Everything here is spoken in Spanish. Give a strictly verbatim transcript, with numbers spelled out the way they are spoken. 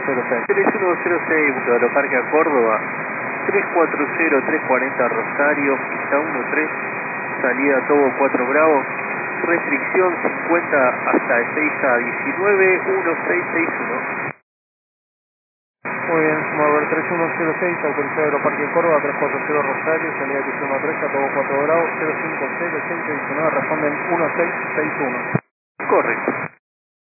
cero seis. tres uno cero seis, Buque Aeroparque a Córdoba, tres cuatro cero, tres cuarenta Rosario, pista uno tres, salida Tobo cuatro Bravo, restricción cincuenta hasta seis a diecinueve, uno seis seis uno. Muy bien, Mover tres uno cero seis, autorizado Aeroparque de Córdoba, tres cuatro cero Rosario, salida pista uno tres, a Tobo cuatro Bravo, cero cinco cero, ochenta y diecinueve, responden uno seis seis uno. Correcto.